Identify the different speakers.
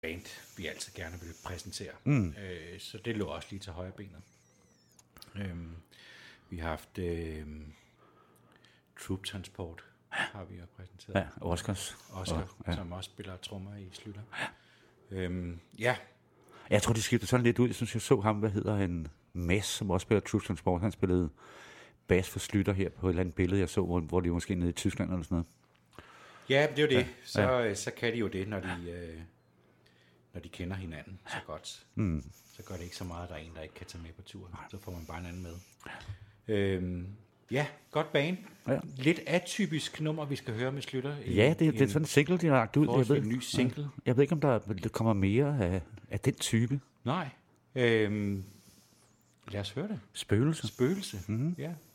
Speaker 1: band, vi altid gerne vil præsentere. Så det lå også lige til højre benet. Vi har haft Troop Transport, har vi jo præsenteret.
Speaker 2: Ja, Oscar,
Speaker 1: som også spiller trommer i Slytter. Ja.
Speaker 2: Jeg tror, de skiftede sådan lidt ud. Jeg synes, jeg så ham, hvad hedder han, Mads, som også spiller Troop Transport. Han spillede bas for Slytter her på et eller andet billede, jeg så, hvor de var måske nede i Tyskland eller sådan noget.
Speaker 1: Ja, det er jo det. Så kan de jo det, når de kender hinanden så godt. Så gør det ikke så meget, at der er en, der ikke kan tage med på turen. Så får man bare en anden med. Ja, godt bane. Ja. Lidt atypisk nummer, vi skal høre med Slytter.
Speaker 2: Ja, det er sådan en single, de har lagt ud.
Speaker 1: Jeg ved, en ny single.
Speaker 2: Jeg ved ikke, om der kommer mere af den type.
Speaker 1: Nej. Lad os høre det.
Speaker 2: Spøgelse.
Speaker 1: Ja.